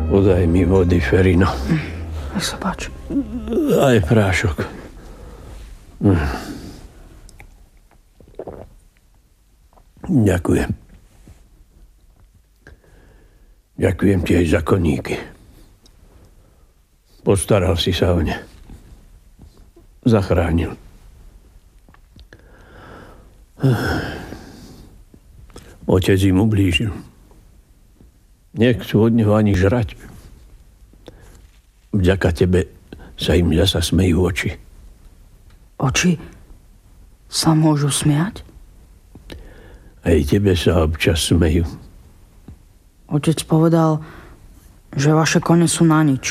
Podaj mi vody, Ferino. Nech sa páči. Aj prášok. Ďakujem. Ďakujem ti aj za koníky. Postaral si sa o ne. Zachránil. Otec im ublížil. Nechcú od neho ani žrať. Vďaka tebe sa im zasa smejú oči. Oči sa môžu smiať? Aj tebe sa občas smejú. Otec povedal, že vaše kone sú na nič.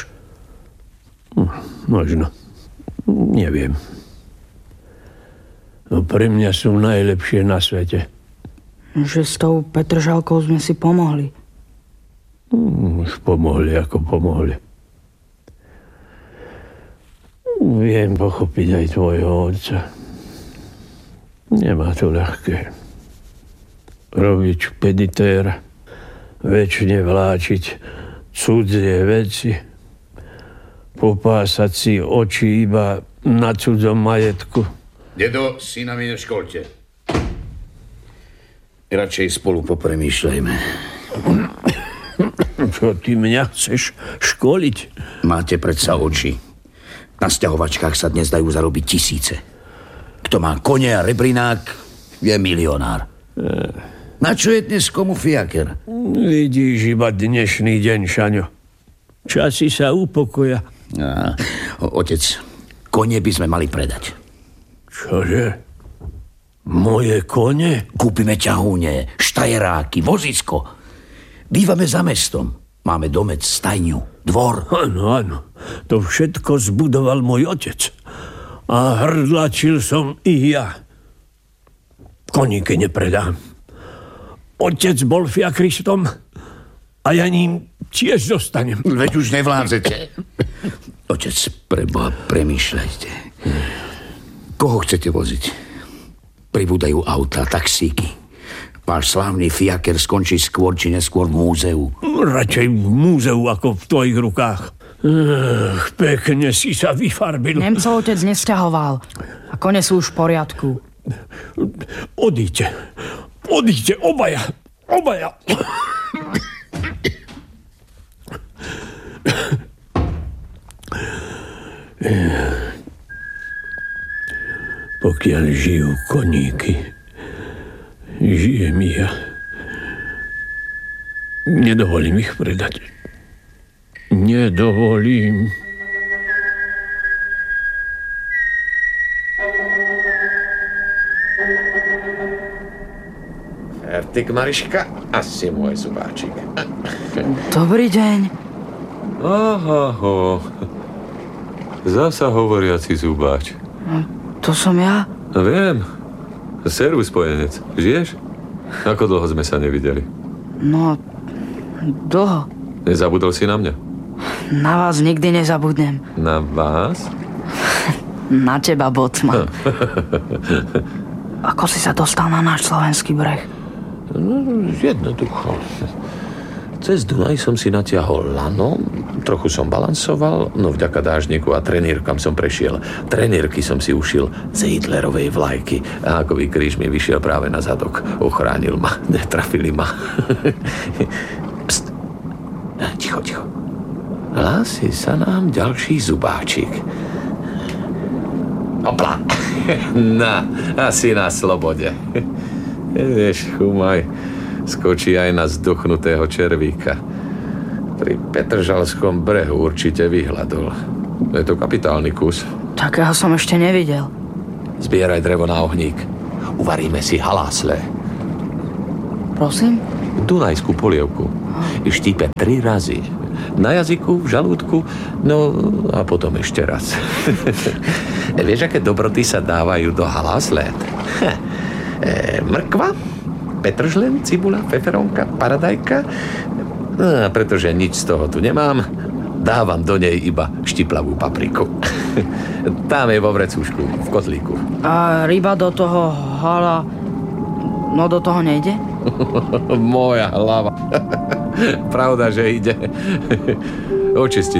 Možno. Neviem. No pre mňa sú najlepšie na svete. Že s tou Petržalkou sme si pomohli. Už pomohli, ako pomohli. Viem pochopiť aj tvojho otca. Nemá to ľahké. Robiť špeditéra, večne vláčiť cudzie veci, popásať si oči iba na cudzom majetku. Dedo, syna mi neškolte. Radšej spolu popremýšľajme. Čo, ty mňa chceš školiť? Máte predsa oči. Na sťahovačkách sa dnes dajú zarobiť 1000. Kto má kone a rebrinák, je milionár. Na čo je dnes komu fiaker? Vidíš iba dnešný deň, Šaňo. Časy sa upokoja. Otec, kone by sme mali predať. Čože? Moje kone? Kúpime ťahúne, štajeráky, vozisko. Bývame za mestom. Máme domec, stajňu, dvor. Áno. To všetko zbudoval môj otec. A hrdlačil som i ja. Koníky nepredám. Otec bol fiakristom a ja ním tiež zostanem. Veď už nevládzete. Otec, preboha, premýšľajte. Koho chcete voziť? Pribúdajú autá, taxíky. Váš slávny fiaker skončí skôr či neskôr v múzeu. Radšej v múzeu ako v tvojich rukách. Pekne si sa vyfarbil. Nemcov otec nesťahoval. A kone sú už v poriadku. Odíďte, obaja. Pokiaľ žijú koníky, žijem ja. Nedovolím ich predať. Nedovolím. Fertik, Mariška, asi môj zubáčik. Dobrý deň. Aho. Zasa hovoriaci zubáč. To som ja? Viem. Servus, spojenec. Žiješ? Ako dlho sme sa nevideli? No, dlho. Nezabudol si na mňa? Na vás nikdy nezabudnem. Na vás? Na teba, bocman. Ako si sa dostal na náš slovenský breh? No, jednoducho. Cez Dunaj som si natiahol lano, trochu som balansoval, no vďaka dážniku a trenírkam som prešiel. Trenírky som si ušil z Hitlerovej vlajky a hákový kríž mi vyšiel práve na zadok. Ochránil ma, netrafili ma. Pst. Ticho. Hlási sa nám ďalší zubáčik. Hopla. Na, asi na slobode. Vieš, chumaj, skočí aj na zduchnutého červíka. Pri Petržalskom brehu určite vyhľadol. Je to kapitálny kus. Takého som ešte nevidel. Zbieraj drevo na ohník. Uvaríme si halásle. Prosím? Dunajskú polievku. Štípe 3 razy. Na jazyku, v žalúdku, no a potom ešte raz. Vieš, aké dobroty sa dávajú do haláslet? Mrkva, petržlen, cibula, feferonka, paradajka. No, pretože nič z toho tu nemám, dávam do nej iba štiplavú papriku. Tam je vo vrecúšku, v kotlíku. A ryba do toho do toho nejde? Moja hlava. Pravda, že ide. Očistiť